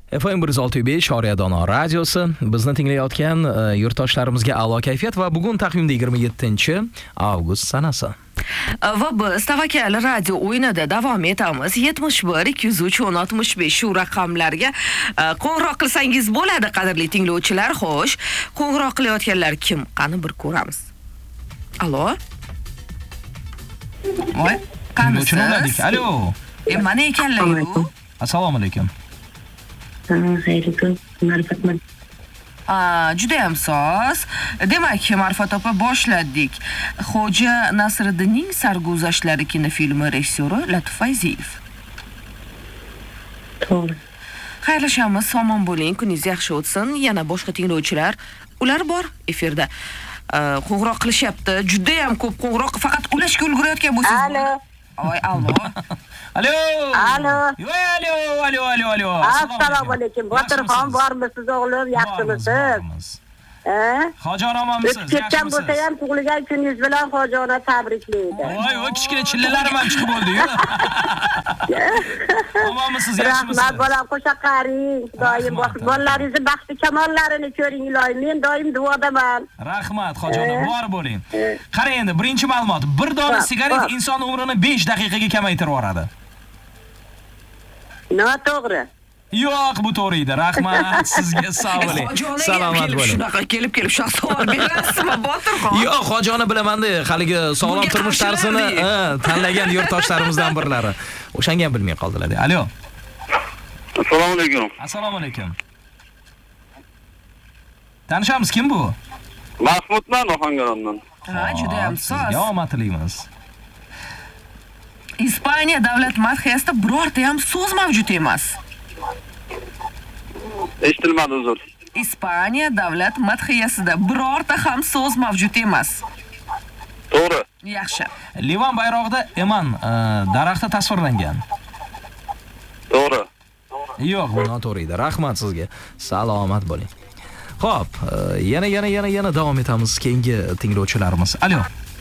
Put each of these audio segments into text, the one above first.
FM 106.5 Shoriya Dono radiosi bizni tinglayotgan yurtdoshlarimizga a'lo kayfiyat va bugun taqvimda 27-avgust sanasi. Va biz Tavakkal radio o'yinida davom etamiz. 71 203 65 shu raqamlarga qo'ng'iroq qilsangiz bo'ladi, qadrli tinglovchilar. Xo'sh, qo'ng'iroq qilayotganlar kim? Qani bir ko'ramiz. Alo? Voy, qanisiz? Alo. Mana ekanlar-ku. Assalomu alaykum. Xayrli kun, Ma'rifatman. Juda ham soz. Demak, Ma'rifat opa boshladik. Xo'ja Nasriddinning Sarguzashtlari kinofilmi rejissyori Latif Fayziyev. To'g'ri. Xayrlashamiz, omon bo'ling, kuningiz yaxshi o'tsin. Yana boshqa tinglovchilar, ular bor efirda. Qo'ng'iroq qilishyapti. Juda ham ko'p qo'ng'iroq, faqat ulashga ulgurayotgan bo'lsangiz. Alo. Voy, allo. Alo. Alo. Alo. Assalomu alaykum. Botirxon bormisiz o'g'lim? Yaxshimisiz? Xojon omonmisiz? O'tib ketgan bo'lsa ham tug'ilgan kuningiz bilan Xojona tabriklaydi. Voy, kichkina chillalarim ham chiqib bo'ldi-yu. Omonmisiz, yaxshimisiz? Rahmat bolam, qo'sha qaring. Doim bolalaringizni baxti kamollarini ko'ring iloyim. Men doim duodaman. Rahmat xojonim, bor bo'ling. Qarang endi, birinchi ma'lumot. Bir dona sigaret inson umrini 5 daqiqaga kamaytirib yuboradi. Noto'g'ri. Yo'q, bu to'g'ri edi. Rahmat sizga, sog' bo'ling. Salomat bo'ling. Shunaqa kelib savol berasizmi, Botirxon? Yo'q, xojoni bilaman-da, haligi sog'lom turmush tarzini tanlagan yurtdoshlarimizdan birlari. O'shanga ham bilmay qoldilar-da. Alo. Assalomu alaykum. Assalomu alaykum. Tanishamiz, kim bu? Mahmudman, Ohangarondan. Juda ham soz. Sizga omad tilaymiz. Ispaniya davlat madhiyasida birorta ham so'z mavjud emas. Eshitilmadi, uzr. Ispaniya davlat madhiyasida birorta ham so'z mavjud emas. To'g'ri. Yaxshi. Livan bayrog'ida eman daraxti tasvirlangan. To'g'ri. Yo'q, bu noto'g'ri edi. Rahmat sizga. Salomat bo'ling. Xo'p, yana davom etamiz keyingi tinglovchilarimiz. Alo.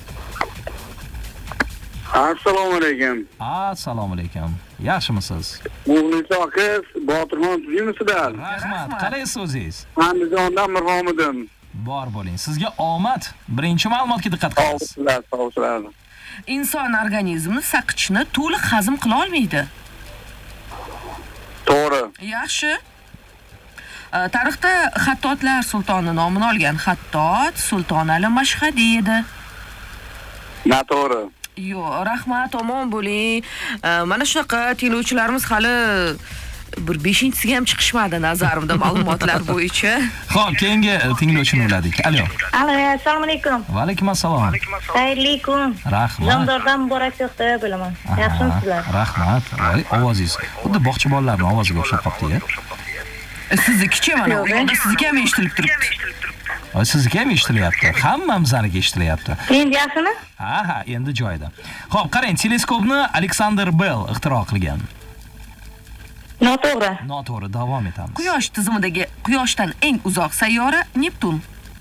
Assalomu alaykum. Assalomu alaykum. Yaxshimisiz? Muxlis qiz, Botirxon sizmisizlar? Rahmat. Qalaysiz o'zingiz? Andijondan Mirhomidim. Bor bo'ling. Sizga omad. Birinchi ma'lumotga diqqat qilasiz. Sog' Inson organizmi saqqichni to'liq hazm qila olmaydi. To'g'ri. Yaxshi. Tarixda Xattotlar sultoni nomini olgan Xattot Sulton Ali Mashhadiy edi. Noto'g'ri. Yo'q, rahmat, omon bo'ling. Mana shunaqa tinglovchilarimiz hali bir 5-siga ham chiqishmadi nazarimda ma'lumotlar bo'yicha. Xo'p, keyingi tinglovchini uladik. Alo. Assalomu alaykum. Va alaykum assalom. Xayrli kun. Rahmat. Jondordan muborak yo'qda bilaman. Yaxshimisizlar? Rahmat. Voy, ovozingiz xuddi bog'cha bolalarning ovoziga o'xshab qoldi-ya. Sizniki mana, sizniki ham eshitilib turibdi. Sizniki ham eshitilyapti. Hammamizga eshitilyapti. Endi yaxshimi? Ha, endi joyida. Xo'p, qarang, teleskopni Alexander Bell ixtiro qilgan. Noto'g'ri. Noto'g'ri, davom etamiz. Quyosh tizimidagi Quyoshdan eng uzoq sayyora Neptun.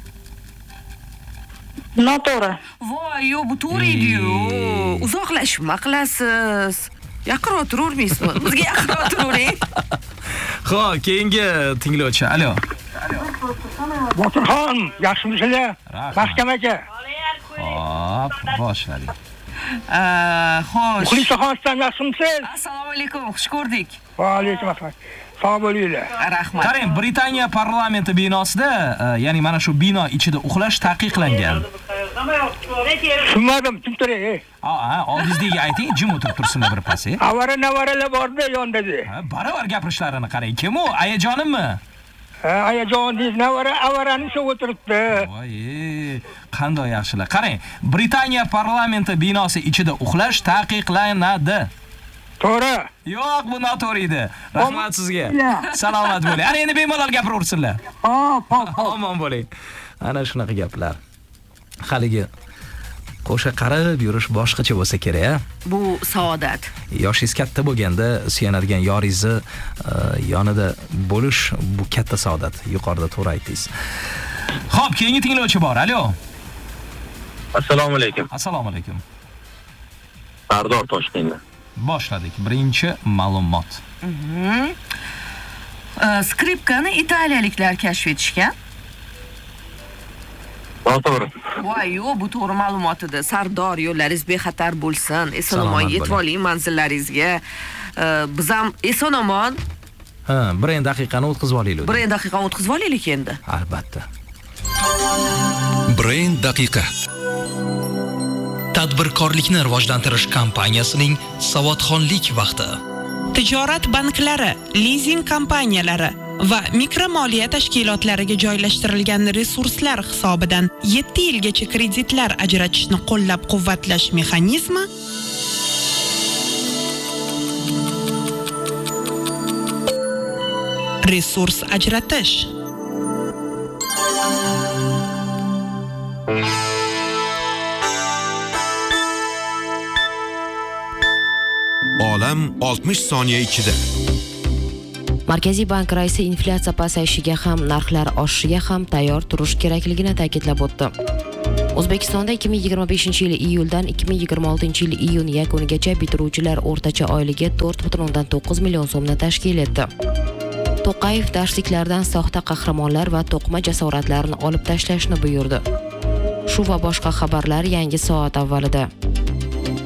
Noto'g'ri. Voy, yo'q, bu to'g'ri edi-yu. Uzoqlashma qilasiz. Yaqinroq tururmaysizmi? Bizga yaqinroq turing. Xo'p, keyingi tinglovchi. Alo. Botirxon, yaxshimisizlar? Mahkam aka. Hop, boshladik. Xo'sh. Muxlisxondan yaxshimisiz? Assalomu alaykum, xush ko'rdik. Va alaykum assalom. Sog' bo'linglar. Rahmat. Qarang, Britaniya parlamenti binosida, ya'ni mana shu bino ichida uxlash taqiqlangan. Tushunmadim, tushuntiring. Oldingizga ayting, jim o'tirib tursinlar bir pas. Avara-navaralar borda yondada. Baravar gapirishlarini qarang. Kim u? Ayajonimmi? Ayajoningiz avarani shu o'tiribdi. Voy, qanday yaxshilar. Qarang, Britaniya parlamenti binosi ichida uxlash taqiqlanadi. To'g'ri. Yo'q, bu noto'g'ri edi. Rahmat sizga. Salomat bo'ling. Ana endi bemalol gapiraversinlar. Omon bo'ling. Ana shunaqa gaplar. Haligi qo'sha qarib yurish boshqacha bo'lsa kerak-a? Bu saodat. Yoshingiz katta bo'lganda suyanadigan yoringizni yonida bo'lish bu katta saodat. Yuqorida to'g'ri aytdingiz. Xo'p, keyingi tinglovchi bor. Alo. Assalomu alaykum. Assalomu alaykum. Sardor Toshkentdan. Boshladik. Birinchi ma'lumot. Skripkani italiyaliklar kashf etishgan. To'g'ri. Voy, yo'q, bu to'g'ri ma'lumot edi. Sardor, yo'llaringiz bexatar bo'lsin. Eson-omon yetib oling manzillaringizga. Biz ham eson-omon. Bir daqiqani o'tkazib olaylik. Bir daqiqani o'tkazib olaylik endi. Albatta. Brain daqiqa. Tadbirkorlikni rivojlantirish kompaniyasining savodxonlik vaqti. Tijorat banklari, lizing kompaniyalari va mikromoliya tashkilotlariga joylashtirilgan resurslar hisobidan 7 yilgacha kreditlar ajratishni qo'llab-quvvatlash mexanizmi resurs ajratish. Olam 60 soniya ichida. Markaziy bank raisi inflyatsiya pasayishiga ham, narxlar oshishiga ham tayyor turish kerakligini ta'kidlab o'tdi. O'zbekistonda 2025-yil iyuldan 2026-yil iyun yakunigacha bitiruvchilar o'rtacha oyligi 4,9 million so'mni tashkil etdi. To'qayev darsliklardan soxta qahramonlar va to'qma jasoratlarni olib tashlashni buyurdi. Shu va boshqa xabarlar yangi soat avvalida.